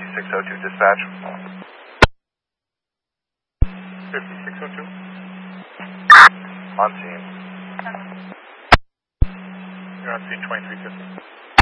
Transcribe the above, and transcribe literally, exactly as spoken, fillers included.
fifty-six oh two dispatch. fifty-six oh two. On scene. You're on scene twenty-three fifty.